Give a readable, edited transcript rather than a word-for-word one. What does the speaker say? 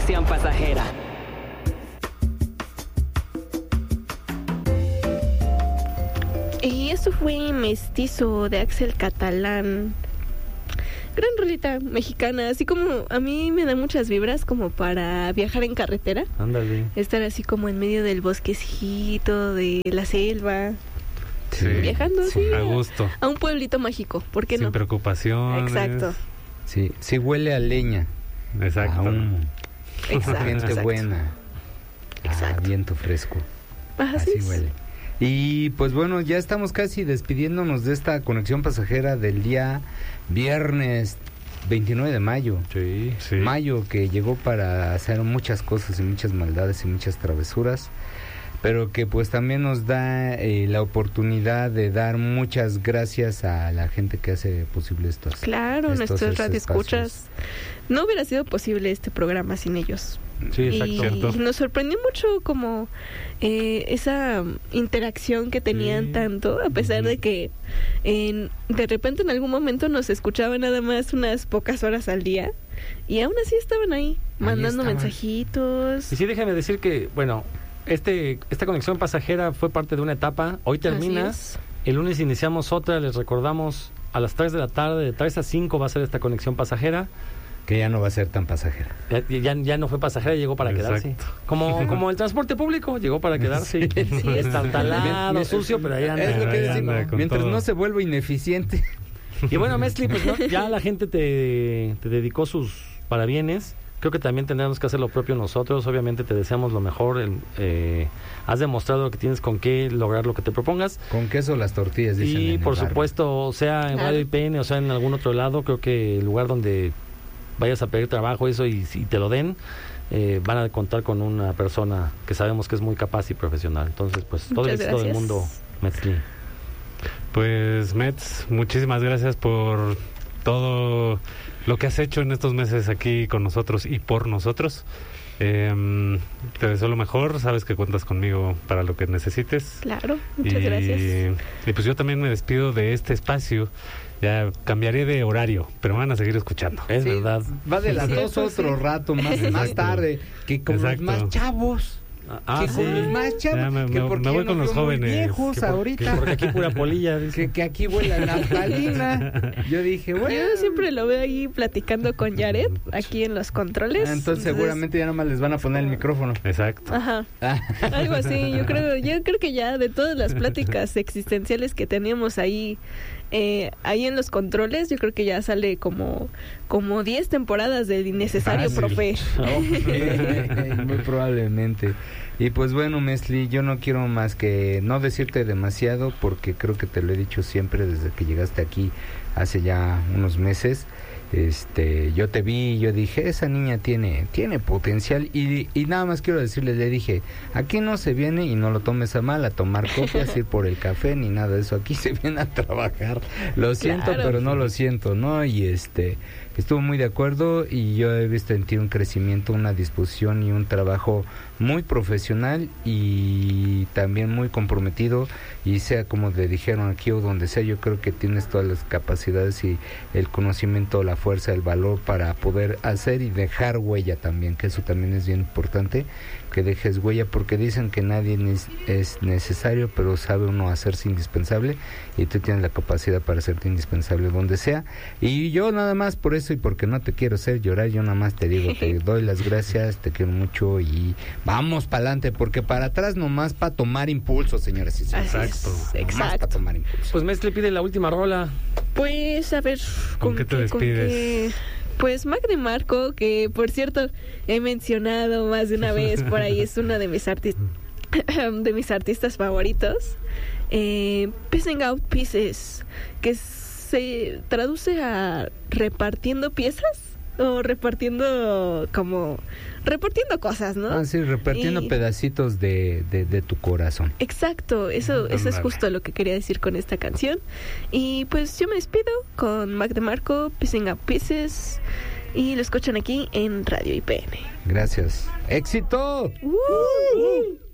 conexión pasajera. Y eso fue Mestizo de Axel Catalán. Gran rolita mexicana, así como a mí me da muchas vibras como para viajar en carretera. Ándale. Estar así como en medio del bosquecito, de la selva. Sí, viajando así a gusto. A un pueblito mágico, ¿por qué Sin no? preocupaciones. Exacto. Sí, sí huele a leña. Exacto. A humo. Exacto, Gente exacto. buena. Exacto. A viento fresco. Así es. huele. Y pues bueno, ya estamos casi despidiéndonos de esta conexión pasajera del día viernes 29 de mayo. Sí, sí. Mayo, que llegó para hacer muchas cosas y muchas maldades y muchas travesuras, pero que pues también nos da la oportunidad de dar muchas gracias a la gente que hace posible estos. Claro, nuestros espacios. radioescuchas. No hubiera sido posible este programa sin ellos. Sí, exacto. Y nos sorprendió mucho como esa interacción que tenían Sí. tanto, a pesar de que de repente en algún momento nos escuchaban nada más unas pocas horas al día y aún así estaban ahí mandando estaban. mensajitos. Y sí, déjame decir que, bueno, esta conexión pasajera fue parte de una etapa. Hoy termina. Así es. El lunes iniciamos otra. Les recordamos a las 3 de la tarde, de 3 a 5 va a ser esta conexión pasajera. Que ya no va a ser tan pasajera. Ya no fue pasajera, llegó para Exacto. quedarse. Como el transporte público, llegó para quedarse. Sí, Estartalado, sucio, pero ahí anda. Es lo que ahí decimos, anda con mientras todo. no se vuelva ineficiente. Y bueno, Mesli, pues ¿no? Ya la gente te dedicó sus parabienes. Creo que también tendremos que hacer lo propio nosotros. Obviamente te deseamos lo mejor. Has demostrado que tienes con qué lograr lo que te propongas. Con queso las tortillas, dicen. Y en por el barrio. supuesto, sea en Claro. Radio IPN o sea en algún otro lado, creo que el lugar donde vayas a pedir trabajo, eso, y si te lo den, van a contar con una persona que sabemos que es muy capaz y profesional. Entonces, pues todo el Muchas éxito del gracias. mundo, Metzli. Pues Mets, muchísimas gracias por todo lo que has hecho en estos meses aquí con nosotros y por nosotros. Te deseo lo mejor, sabes que cuentas conmigo para lo que necesites. Claro, muchas gracias. Y pues yo también me despido de este espacio. Ya cambiaré de horario, pero me van a seguir escuchando. Es Sí, verdad. Va de las Sí, dos eso otro sí. rato, más Exacto. tarde, que con Exacto. los más chavos. Ah, que sí. con los más chavos. Ya me que porque voy ya con nos los veo muy jóvenes. viejos Que ahorita. porque aquí pura polilla. dice. Que aquí huele a naftalina. Yo dije, bueno. Yo siempre lo veo ahí platicando con Yaret, aquí en los controles. Entonces seguramente ya nomás les van a poner el micrófono. Exacto. Ajá, Ah. algo así. Yo creo que ya de todas las pláticas existenciales que teníamos ahí en los controles, yo creo que ya sale como 10 temporadas del innecesario, Fácil. profe. Muy probablemente. Y pues bueno, Mesli, yo no quiero más que no decirte demasiado, porque creo que te lo he dicho siempre desde que llegaste aquí hace ya unos meses. Yo te vi y yo dije, esa niña tiene potencial, y nada más quiero decirles, le dije, aquí no se viene, y no lo tomes a mal, a tomar copias, ir por el café, ni nada de eso, aquí se viene a trabajar. Lo siento, Claro. pero no lo siento, ¿no? Y estuvo muy de acuerdo, y yo he visto en ti un crecimiento, una disposición y un trabajo muy profesional y también muy comprometido, y sea como te dijeron aquí o donde sea, yo creo que tienes todas las capacidades y el conocimiento, la fuerza, el valor para poder hacer y dejar huella también, que eso también es bien importante, que dejes huella, porque dicen que nadie es necesario, pero sabe uno hacerse indispensable, y tú tienes la capacidad para hacerte indispensable donde sea. Y yo nada más por eso, y porque no te quiero hacer llorar, yo nada más te digo, te doy las gracias, te quiero mucho, y vamos para adelante, porque para atrás nomás para tomar impulso, señoras y señores. Así es, Nomás exacto. para tomar impulso. Pues Mesli pide la última rola. Pues a ver, ¿Con qué te despides? Pues Mac de Marco, que por cierto he mencionado más de una vez por ahí, es una de mis artistas favoritos. Piecing Out Pieces, que se traduce a repartiendo piezas o repartiendo cosas, ¿no? Ah, sí, repartiendo Y- pedacitos de tu corazón. Exacto, eso es Ándale. justo lo que quería decir con esta canción. Y pues yo me despido con Mac de Marco, Piecing Up Pieces, y lo escuchan aquí en Radio IPN. Gracias. ¡Éxito! ¡Woo!